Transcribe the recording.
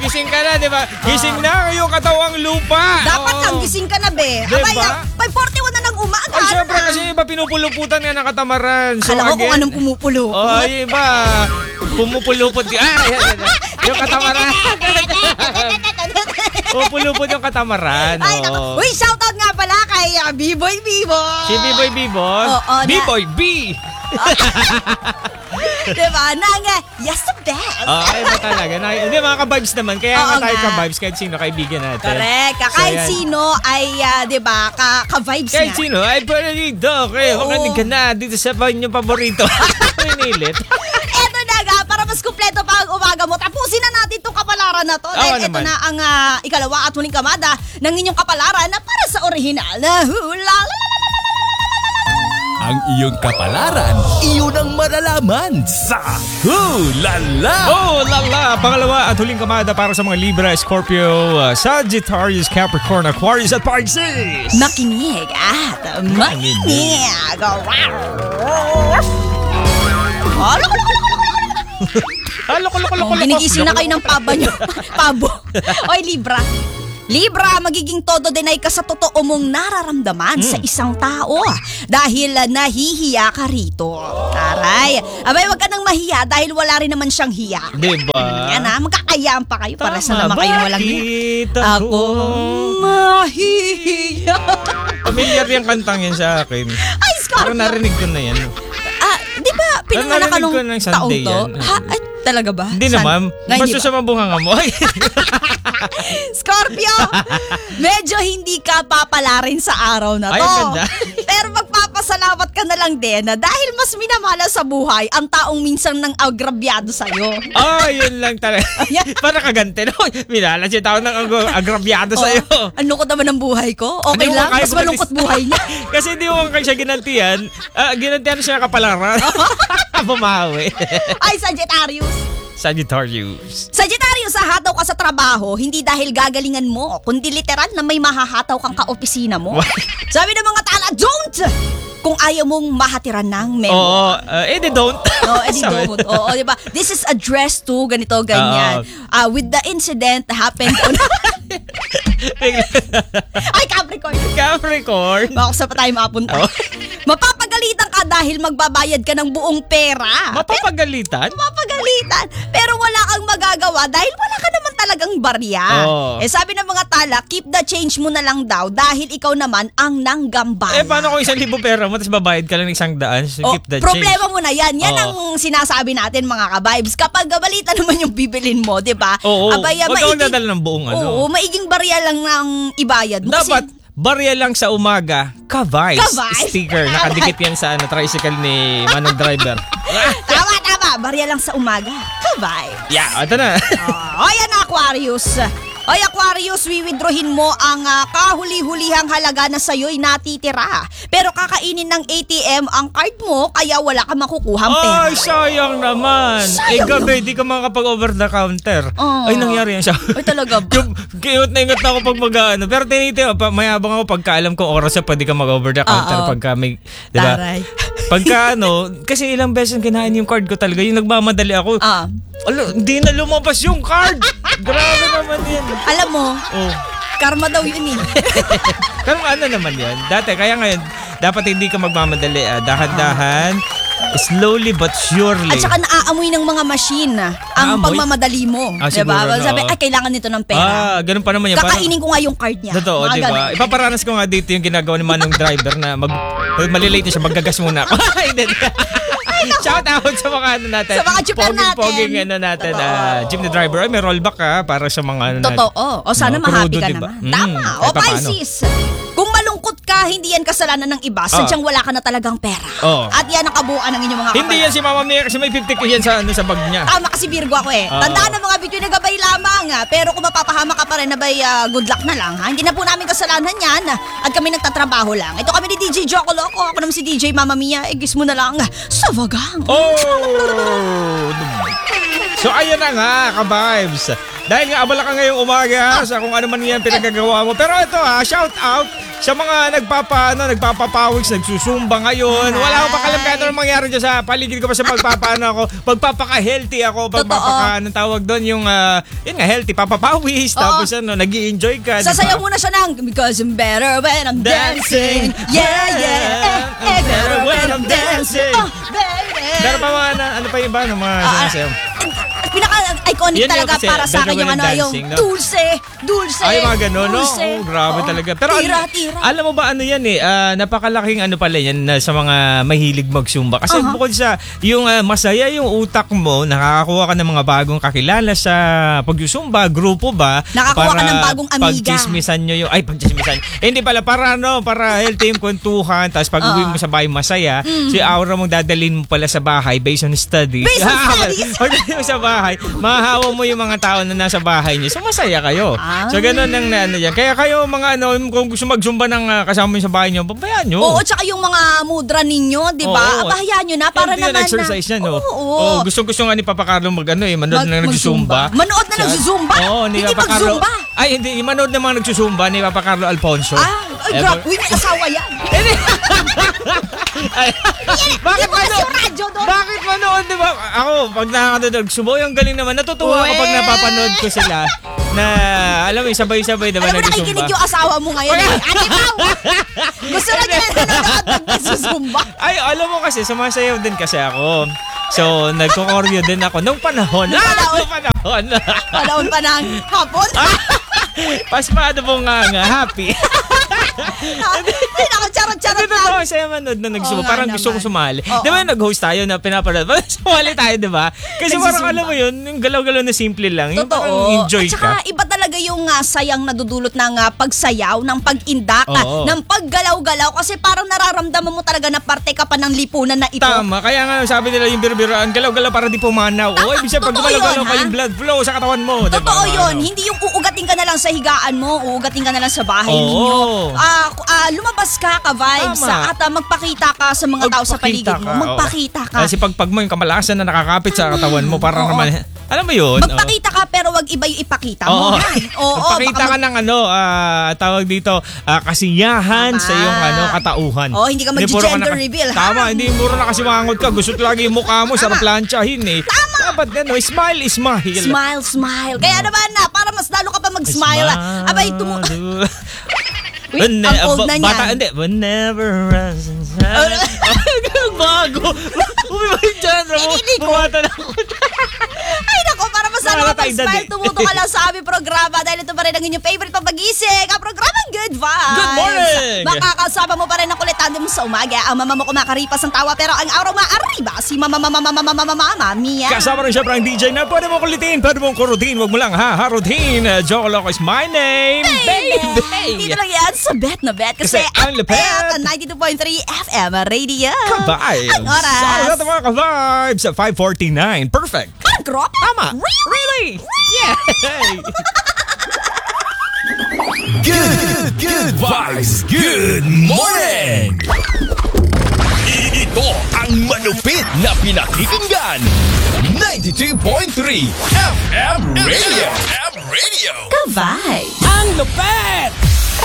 gising ka na, di ba? Gising na yung katawang lupa. Dapat lang gising ka na, be. Diba? Abay, 5:41 na ng umaga. Ay, syempre kasi iba pinupuluputan nga ng katamaran. So, Akala ko kung anong pumupulo. Oh, iba. Pumupulupot. Yung katamaran. Pupulupot yung katamaran. Ay, naku. Uy, shoutout nga pala kay B-Boy Biboy. Si B-Boy Bibon. B-Boy B. Diba? Yes, the best. Ay, ba talaga? Hindi, mga ka-vibes naman. Kaya nga tayo ka-vibes kahit sino kaibigan natin. Correct. Kahit sino ay, diba, ka-vibes kahit nga. sino ay pwede dito. Okay, makinig ka na dito sa inyong paborito. Pinilit. Eto na nga, para mas kumpleto pa ang umaga mo. Tapusin na natin itong kapalaran na to. Dahil ito na ang ikalawa at huling kamada ng inyong kapalaran na para sa orihinal na hula. Ang iyong kapalaran, iyon ang malalaman sa Hulala! Oh, lala! Pangalawa at huling kamada para sa mga Libra, Scorpio, Sagittarius, Capricorn, Aquarius at Pisces! Makinig at makinig! Ginigising na kayo ng pabo. Oy, Libra. Libra, magiging todo dinay ka sa totoo mong nararamdaman sa isang tao dahil nahihiya ka rito. Taray, abay wag ka nang mahiya dahil wala rin naman siyang hiya. Diba? Yan magkakayaan pa kayo para sa naman kayo walang hiya. Ako mahihiya. Familiar yung kantang yan sa akin. Ay, Scorpio. Parang narinig ko na yan. Di ba pinanganak ka nung taong to? Yan. Ay, talaga ba? Hindi naman. Basta sa mabunganga mo. Scorpio, medyo hindi ka papalarin sa araw na to. Ay, ganda. Pero magpapasalamat ka na lang din na dahil mas minamahal sa buhay ang taong minsan nang agrabyado sa'yo. Yun lang talaga. Para kagante, no? Minala siya tao ng agrabyado sa'yo. Ano ko naman ang buhay ko? Okay lang, mas malungkot buhay niya. Kasi di mo kaya siya ginantihan. Ginantihan siya kapalaran. Bumawi. Ay, Sagittarius, hataw ka sa trabaho, hindi dahil gagalingan mo, kundi literal na may mahahataw kang kaopisina mo. Sabi ng mga tala, don't! Kung ayaw mong mahatiran ng memo. Oo, di don't. Don't. Oo, diba? This is addressed to ganito, ganyan. With the incident happened on... Ay, Capricorn. Baka sa pa tayo mapunta. Mapapagalitan ka dahil magbabayad ka ng buong pera. Mapapagalitan? Pero wala kang magagawa dahil wala ka naman talagang barya. Sabi ng mga tala, keep the change mo na lang daw dahil ikaw naman ang nanggambala. Paano kung 1,000 pera mo tapos babayad ka lang ng 100? So keep the problema change. mo na yan. Yan ang sinasabi natin mga ka-vibes. Kapag gabalita naman yung bibilin mo, di ba? Huwag kang dadala ng buong maiging barya lang ng ibayad mo. Dapat barya lang sa umaga, ka-vibes. Sticker, nakadikit yan sa tricycle ni Manong Driver. Tama. Barya lang sa umaga, ka-vibes. Yeah, ito na. Yan Aquarius. Ay, Aquarius, wiwidrohin mo ang kahuli-hulihang halaga na sa'yo'y natitira. Pero kakainin ng ATM ang card mo, kaya wala ka makukuhang pera. Ay, sayang naman. Gabi, di ka makakapag-over the counter. Ay, nangyari yan siya. Ay, talaga ba? Ingot na ako pag mag-ano. Pero mayabang ako pagka alam kong oras siya, pwede ka mag-over the counter pagka may, di ba? Taray. Pagka kasi ilang beses kinain yung card ko talaga, yung nagmamadali ako. Hindi na lumabas yung card. Grabe naman yan. Alam mo, karma daw yun eh. Karma naman yan. Dati, kaya ngayon, dapat hindi ka magmamadali. Dahan-dahan, slowly but surely. At saka naaamoy ng mga machine ang pagmamadali mo. Diba? Sabi, kailangan nito ng pera. Ganun pa naman yan. Kakainin ko nga yung card niya. Totoo, diba? Ipaparanas ko nga dito yung ginagawa ni Manong Driver na malilate siya, maggagas muna ako. Shout out sa mga natin. Sa mga chuper natin. Poging jeepney driver. Ay, may rollback para sa mga Totoo. O sana mahappy ka naman. Tama. O Pisces, kung malungkot ka, hindi yan kasalanan ng iba. Sadyang wala ka na talagang pera. At yan ang kabuuan ng inyong mga kapatid. Hindi yan si Mama Mia kasi may 50 ko yan sa bag niya. Tama kasi Virgo ako eh. Tandaan ng mga video na gabay lamang. Pero kung mapapahama ka pa rin, good luck na lang. Hindi na po namin kasalanan yan. At kami nagtatrabaho lang. Ito kami ni DJ Joko Loco. Ako naman si DJ Mama Mia. Gis mo na lang sa Vagang. So ayan na nga, ka-vibes. Dahil nga abala ka ngayong umaga sa kung ano man yan pinagagawa mo. Pero ito shout out sa mga nagpapapawiks, nagsusumba ngayon. Wala akong pakalam kahit anong mangyari dyan sa paligid ko pa sa magpapaano ako. Magpapaka-healthy ako. Anong tawag doon yung, yun nga, healthy, papapawis. Tapos nag-i-enjoy ka. Sasayaw muna siya ng Because I'm better when I'm dancing. Yeah. Better when I'm dancing. Baby. Pero pa mga, ano pa yung iba? Mga sinasayaw? Pinaka-iconic Yun talaga kasi, para sa akin yung dancing, yung no? dulce. Ay, mga ganun, no? Dulce. Oh, grabe talaga. Pero tira. alam mo ba ano yan napakalaking ano pala yan sa mga mahilig magsumba. Kasi bukod sa yung masaya yung utak mo, nakakakuha ka ng mga bagong kakilala sa pagsusumba, grupo ba? Nakakuha ka ng bagong amiga. Pagchismisan nyo yung, pagchismisan. Hindi pala, para healthy yung kwentuhan, tapos pag uwi mo sa bahay masaya, si aura mong dadalhin mo pala sa bahay based on studies. Based on studies? Pagdating mo sa bahay, mahahawa mo yung mga tao na nasa bahay niyo. So masaya kayo. So ganun ang yan. Kaya kayo mga kung gusto magsumba ng kasama mo sa bahay niyo, babayaan niyo. Oo, tsaka yung mga mudra ninyo, di ba? Abahayaan nyo na para naman exercise yan, no? Oo. Gusto nga ni Papa Carlo manood na nagsusumba. Manood na nagsusumba? Oo, ni hindi Papa Carlo. magsumba. Ay, hindi. Manood na mga nagsusumba ni Papa Carlo Alfonso. Ay, grabe. Uy, may asawa yan. Bakit yung radyo doon? Bakit manood, di ba? Ako, pag nakakanood, sumoy, ang galing naman. Natutuwa ako pag napapanood ko sila na, alam mo, sabay-sabay, di ba, alam mo, nagsusumba. nakikinig yung asawa mo ngayon. Ate Pao! Gusto na niya nanonood ng nagsusumba. Ay, alam mo kasi, sumasayaw din kasi ako. So, nagkukoryo din ako nung panahon. Panahon pa ng hapon. Pasmado mo nga, happy. Ay, naku, charot-charot lang. Totoo, saya manood na nagsumo. Parang gusto ko sumali. Oo. Di ba nag-host tayo na pinapanood? Sumali tayo, di ba? Kasi parang alam mo yun, yung galaw-galaw na simple lang. Yung parang Totoo. enjoy At saka, ka. iba talaga yung sayang nadudulot ng pagsayaw, ng pag-indak, Oo. ng paggalaw-galaw. Kasi parang nararamdaman mo talaga na parte ka pa ng lipunan na ito. Tama. Kaya nga sabi nila yung biro-biroan, galaw-galaw para di pumanaw. O, ibig sabihin, pag Totoo gumalaw-galaw yun, pa ha? yung blood flow sa katawan mo. Diba? Totoo yun. Hindi yung uugating ka na lang sa higaan mo, uugating ka na lang sa bahay Oo. ninyo. Lumabas ka, ka-vibes, Tama. at magpakita ka sa mga tao sa paligid mo. Magpakita ka. Kasi pag mo yung kamalasan na nakakapit sa katawan mo, parang Oo. naman, alam mo yun? Magpakita ka pero wag iba yung ipakita mo. Oo. Oo. Magpakita ka ng tawag dito, kasiyahan Tama. sa iyong katauhan. Oo, hindi ka puro mag-gender reveal, ha? Tama, hindi muro nakasimangot ka. Gusto lagi yung mukha mo, sarap planchahin eh. Tama. Dapat smile is smile. Smile. Kaya naman para mas lalo ka pa mag-smile. Abay, Uy, ang old na niyan. Bata, hindi. Whenever runs inside. Bago. Umiba yung genre mo. Hindi ko. Bumata na ako. Ay nako, para mas lalo ka Nakakatayo mag-smile, dati. tumuto ka lang sa aming programa dahil ito pa rin ang inyong favorite papagising, ang programang Good Vibes. Good morning! Makakasama mo pa rin ang kulitan mo sa umaga. Ang mama mo kumakaripas ng tawa pero ang araw maariba si Mama Mia. Kasama rin syempre ang DJ na pwede mo kulitin, pwede mong kurutin, wag mo lang harutin. Joke Loco is my name, baby! Dito lang yan sa Bet na Bet kasi ang lapet. ang 92.3 FM Radio. Ka-vibes! Ang oras. Sa lahat ng mga ka-vibes, 5:49. Perfect! Parang drop? Tama! Really? Yeah! Good vibes, good morning! Ito ang malupit na pinakikinggan. 92.3 FM Radio. Ka-vibe. Ang lupet!